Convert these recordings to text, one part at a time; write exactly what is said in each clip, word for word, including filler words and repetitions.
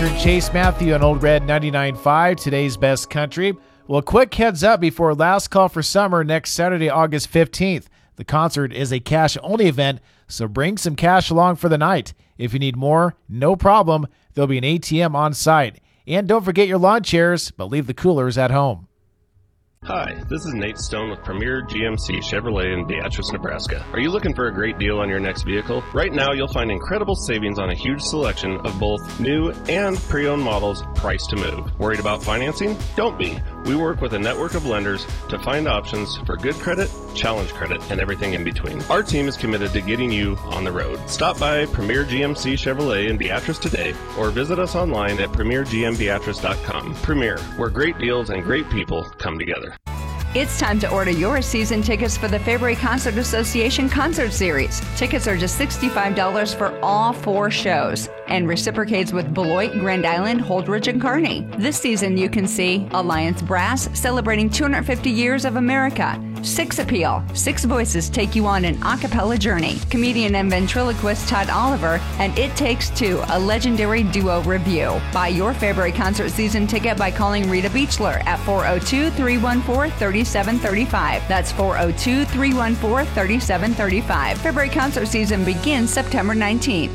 Patrick Chase Matthew on Old Red ninety-nine point five, today's best country. Well, a quick heads up before Last Call for Summer next Saturday, August fifteenth. The concert is a cash-only event, so bring some cash along for the night. If you need more, no problem. There'll be an A T M on site. And don't forget your lawn chairs, but leave the coolers at home. Hi, this is Nate Stone with Premier G M C Chevrolet in Beatrice, Nebraska. Are you looking for a great deal on your next vehicle? Right now, you'll find incredible savings on a huge selection of both new and pre-owned models priced to move. Worried about financing? Don't be. We work with a network of lenders to find options for good credit, challenge credit, and everything in between. Our team is committed to getting you on the road. Stop by Premier G M C Chevrolet in Beatrice today or visit us online at premier g m beatrice dot com. Premier, where great deals and great people come together. It's time to order your season tickets for the February Concert Association Concert Series. Tickets are just sixty-five dollars for all four shows and reciprocates with Beloit, Grand Island, Holdridge, and Kearney. This season you can see Alliance Brass celebrating two hundred fifty years of America. Six Appeal, Six Voices take you on an a cappella journey. Comedian and ventriloquist Todd Oliver and It Takes Two, a legendary duo review. Buy your February concert season ticket by calling Rita Beechler at four oh two, three one four, three seven three five. That's four oh two, three one four, three seven three five. February concert season begins September nineteenth.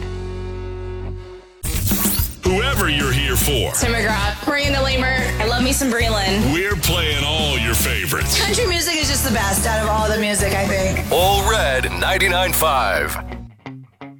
Whoever you're here for. Tim McGraw, Miranda Lamer, I love me some Breland. We're playing all your favorites. Country music is just the best out of all the music, I think. All Red ninety-nine point five.